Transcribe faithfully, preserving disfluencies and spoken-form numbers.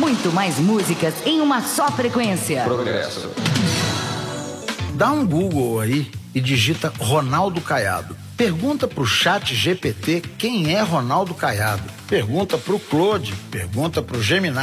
Muito mais músicas em uma só frequência. Progresso. Dá um Google aí e digita Ronaldo Caiado. Pergunta pro chat G P T quem é Ronaldo Caiado. Pergunta pro Claude, pergunta pro Gemini.